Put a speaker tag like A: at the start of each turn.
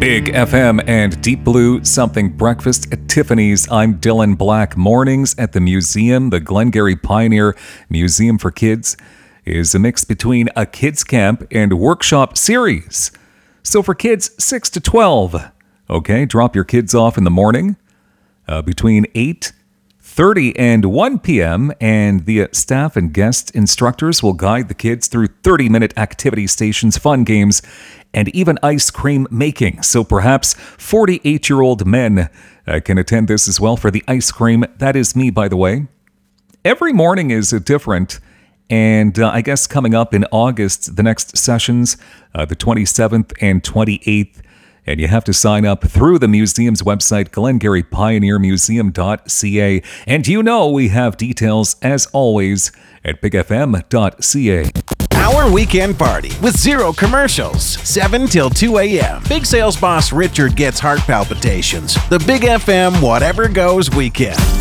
A: Big FM and Deep Blue Something Breakfast at Tiffany's. I'm Dylan Black. Mornings at the museum, the Glengarry Pioneer Museum for Kids, is a mix between a kids camp and workshop series. So for kids 6 to 12, okay, drop your kids off in the morning between 8:30 and 1 p.m. and the staff and guest instructors will guide the kids through 30-minute activity stations, fun games, and even ice cream making. So perhaps 48-year-old men can attend this as well for the ice cream. That is me, by the way. Every morning is different. And I guess coming up in August, the next sessions, the 27th and 28th, and you have to sign up through the museum's website, glengarrypioneermuseum.ca. And you know we have details, as always, at bigfm.ca.
B: Our weekend party with zero commercials, 7 till 2 a.m. Big sales boss Richard gets heart palpitations. The Big FM Whatever Goes weekend.